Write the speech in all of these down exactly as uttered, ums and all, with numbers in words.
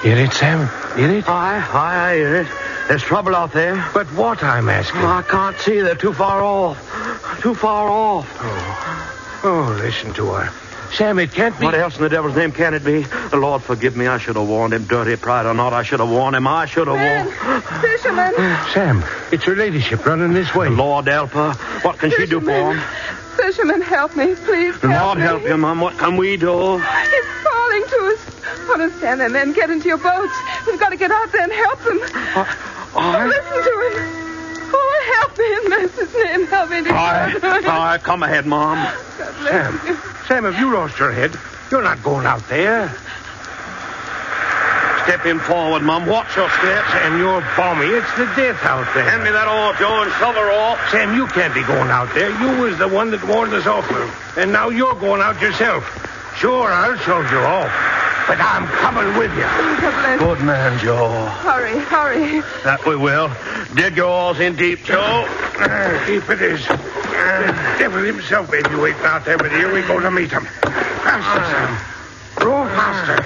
Hear it, Sam? Hear it? Aye, aye, I hear it. There's trouble out there. But what, I'm asking? Oh, I can't see. They're too far off. Too far off. Oh, oh listen to her. Sam, it can't be... What else in the devil's name can it be? The Lord forgive me. I should have warned him. Dirty pride or not, I should have warned him. I should have warned... Fisherman. Sam, it's her ladyship running this way. The Lord help her. What can Fisherman. she do for him? Fisherman, help me, please. The help Lord me. help you, Mum. What can we do? He's calling to us. Put us down and then get into your boats. We've got to get out there and help them. Uh, oh, listen to him. Oh, help me in mercy's name. Help me. All right. All right, come ahead, Mom. Sam, Sam, have you lost your head? You're not going out there. Step in forward, Mum. Watch your steps. Sam, you're balmy. It's the death out there. Hand me that oar, Joe, and shove her off. Sam, you can't be going out there. You was the one that warned us off. And now you're going out yourself. Sure, I'll shove you off. But I'm coming with you. Good man, Joe. Hurry, hurry. That we will. Dig your oars in deep, Joe. Uh, deep it is. Uh, the devil himself may be waiting out there, but here we go to meet him. Faster, Sam. Row faster.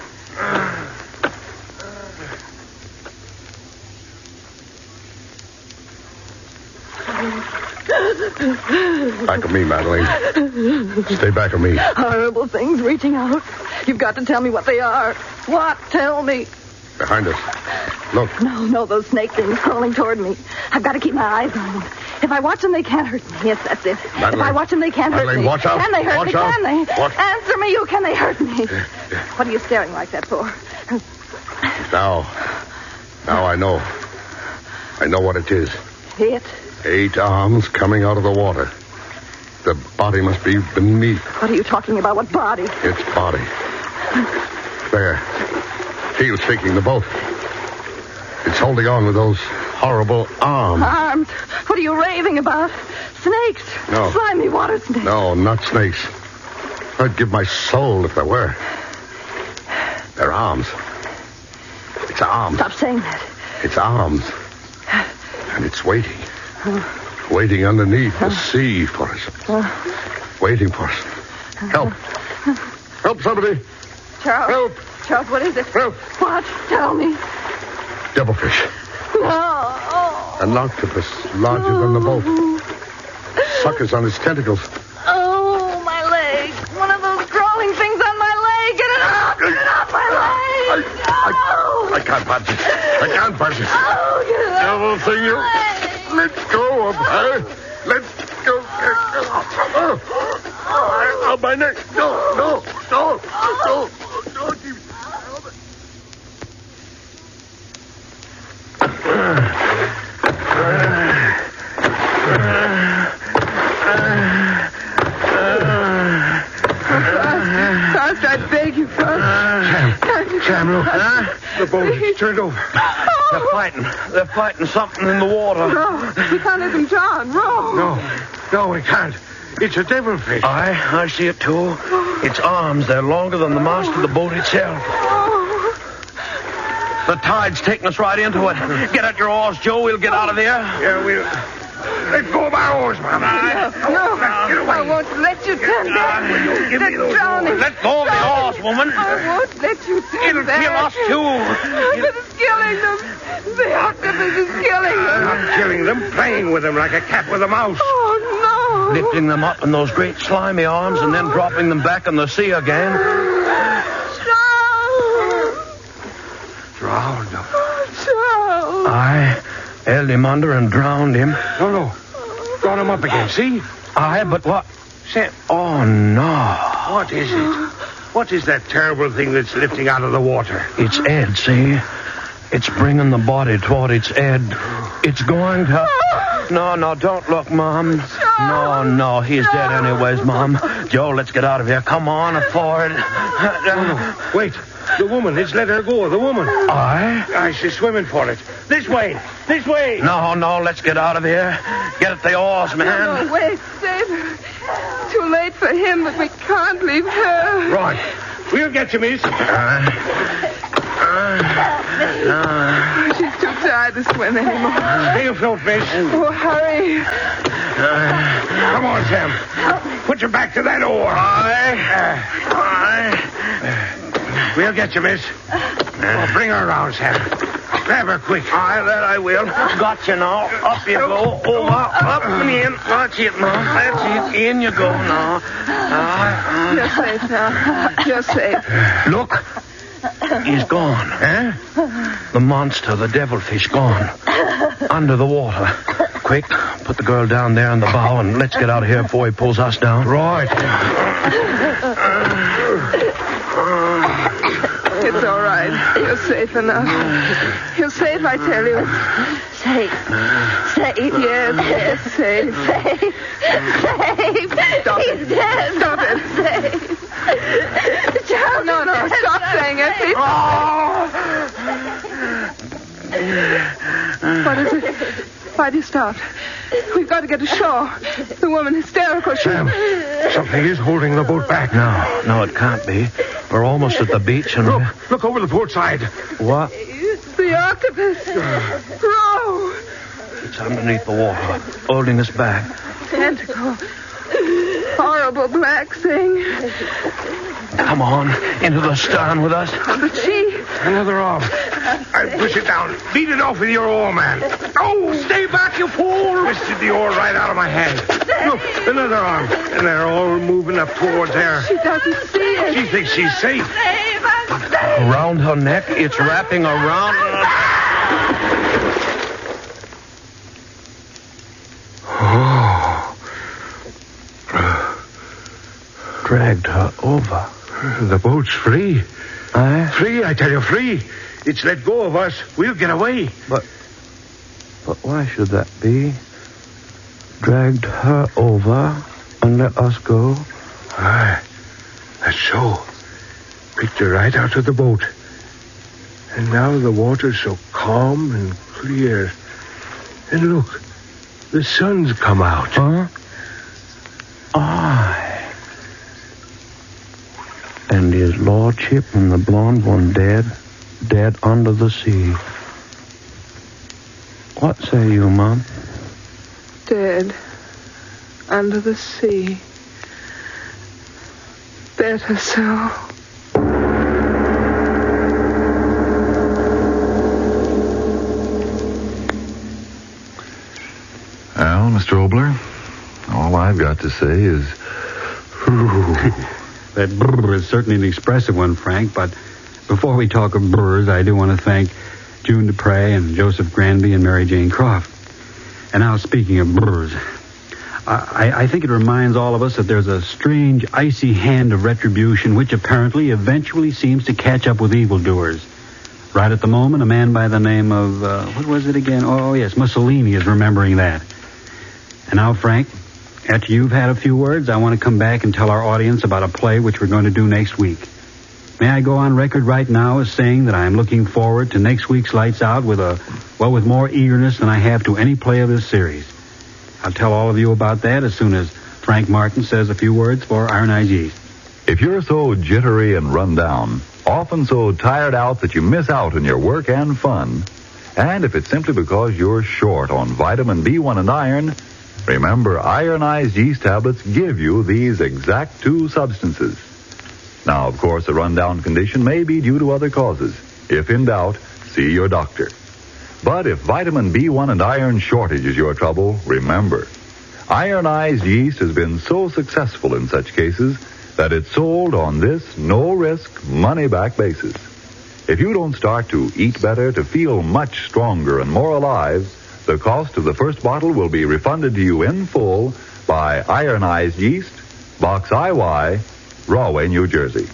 Back of me, Madeline. Stay back of me. Horrible things reaching out. You've got to tell me what they are. What? Tell me. Behind us. Look. No, no, those snake things crawling toward me. I've got to keep my eyes on them. If I watch them, they can't hurt me. Yes, that's it. Madeline. If I watch them, they can't Madeline, hurt me. watch out. Can they hurt Watch me? out. Can they? What? Answer me, you. Can they hurt me? What are you staring like that for? Now. Now I know. I know what it is. It? Eight arms coming out of the water. The body must be beneath. What are you talking about? What body? Its body. There. Keel's shaking the boat. It's holding on with those horrible arms. Arms? What are you raving about? Snakes? No. Slimy water snakes. No, not snakes. I'd give my soul if there were. They're arms. It's arms. Stop saying that. It's arms. And it's waiting. Oh. Waiting underneath the sea for us. Oh. Waiting for us. Help. Help somebody. Charles. Help. Charles, what is it? Help. What? Tell me. Devilfish. No. An octopus larger than the boat. Suckers on its tentacles. Oh, my leg. One of those crawling things on my leg. Get it out. Get it out my leg. I, I, I can't punch it. I can't punch it. Oh, get it out. Devil thing, you. Let go of her. Let go. Oh, oh, oh, my neck. No, no, no, no. No, keep... First, I beg you, first. Sam, Sam, look. Huh? The boat is turned over. They're fighting. They're fighting something in the water. Row. We can't let them drown. Row. No, no, we can't. It's a devilfish. Aye, I see it too. Its arms, they're longer than the mast of the boat itself. The tide's taking us right into it. Get out your oars, Joe. We'll get out of there. Yeah, we'll... Let go of my oars, Mom. No, Get away. I won't let you turn back. Will you give me They're those drowning. oars? Let go of the oars, woman. I won't let you turn It'll back. kill us, too. But it's killing them. The octopus is killing them. Not killing them, playing with them like a cat with a mouse. Oh, no. Lifting them up in those great slimy arms and then dropping them back in the sea again. Charles. Drowned them. Charles. I held him under and drowned him. No, no. Drawn him up again, see? Aye, but what? Sam. Oh, no. What is it? What is that terrible thing that's lifting out of the water? It's Ed, see? It's bringing the body toward its head. It's going to... No, no, don't look, Mom. No, no, he's dead anyways, Mom. Joe, let's get out of here. Come on, forward. No, no. Wait. The woman. It's let her go. The woman. Aye? Aye, she's swimming for it. This way. This way. No, no, let's get out of here. Get at the oars, man. No, wait, save her. Too late for him, but we can't leave her. Right. We'll get you, miss. Uh, uh, She's too tired to swim anymore. Stay afloat, miss. Oh, hurry. uh, Come on, Sam. Put your back to that oar. aye. Aye. We'll get you, miss. Oh, bring her around, Sam. Grab her quick. Aye, that I will. Got you now. Up you go. Over, up and in. That's it, Mom. That's it. In you go now. Aye, You're safe now. You're safe. Look. He's gone. Huh? The monster, the devilfish, gone. Under the water. Quick, put the girl down there in the bow and let's get out of here before he pulls us down. Right. It's all right. You're safe enough. You're safe, I tell you. Safe. Safe. Yes, yes, safe. Safe. Safe. Stop He's it. dead. Stop it. Safe. Charles No, no, is dead. stop saying it. Please. What is it? Why do you stop? We've got to get ashore. The woman hysterical. She... Sam, something is holding the boat back. No, no, it can't be. We're almost at the beach and... Look, look over the port side. What? The octopus. Row. It's underneath the water, holding us back. Tentacle. Horrible black thing. Come on, into the stern with us. But she... Another arm. I'll push it down. Beat it off with your oar, man. Oh, stay back, you fool. Twisted the oar right out of my hand. Look, another arm. And they're all moving up towards there. She doesn't see it. She thinks she's safe. Safe. I'm safe. Around her neck, it's wrapping around her. Dragged her over. The boat's free. Aye? Free, I tell you, free. It's let go of us. We'll get away. But, but why should that be? Dragged her over and let us go? Aye, that's so. Picked her right out of the boat. And now the water's so calm and clear. And look, the sun's come out. Huh? Aye. And his lordship and the blonde one dead, dead under the sea. What say you, Mom? Dead. Under the sea. Better so. Well, Mister Obler, all I've got to say is... That brr is certainly an expressive one, Frank, but before we talk of brrs, I do want to thank June Dupre and Joseph Granby and Mary Jane Croft. And now, speaking of brrs, I, I think it reminds all of us that there's a strange, icy hand of retribution which apparently eventually seems to catch up with evildoers. Right at the moment, a man by the name of, uh, what was it again? Oh, yes, Mussolini is remembering that. And now, Frank, after you've had a few words, I want to come back and tell our audience about a play which we're going to do next week. May I go on record right now as saying that I'm looking forward to next week's Lights Out with a, well, with more eagerness than I have to any play of this series. I'll tell all of you about that as soon as Frank Martin says a few words for Iron Eyes Yeast. If you're so jittery and run down, often so tired out that you miss out on your work and fun, and if it's simply because you're short on vitamin B one and iron, remember, ironized yeast tablets give you these exact two substances. Now, of course, a rundown condition may be due to other causes. If in doubt, see your doctor. But if vitamin B one and iron shortage is your trouble, remember, ironized yeast has been so successful in such cases that it's sold on this no-risk, money-back basis. If you don't start to eat better, to feel much stronger and more alive, the cost of the first bottle will be refunded to you in full by Ironized Yeast, Box I Y, Rahway, New Jersey.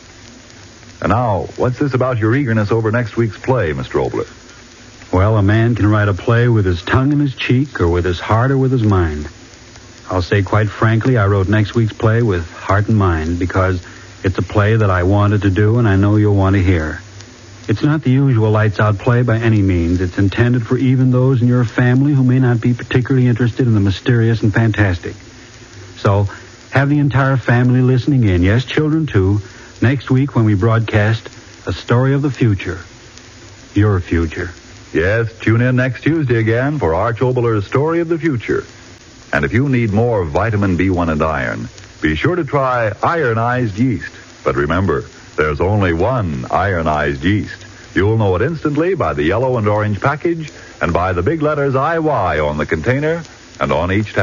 And now, what's this about your eagerness over next week's play, Mister Obler? Well, a man can write a play with his tongue in his cheek or with his heart or with his mind. I'll say quite frankly, I wrote next week's play with heart and mind because it's a play that I wanted to do and I know you'll want to hear. It's not the usual lights out play by any means. It's intended for even those in your family who may not be particularly interested in the mysterious and fantastic. So, have the entire family listening in, yes, children too, next week when we broadcast A Story of the Future. Your future. Yes, tune in next Tuesday again for Arch Obler's Story of the Future. And if you need more vitamin B one and iron, be sure to try ironized yeast. But remember, there's only one ironized yeast. You'll know it instantly by the yellow and orange package and by the big letters I Y on the container and on each tab.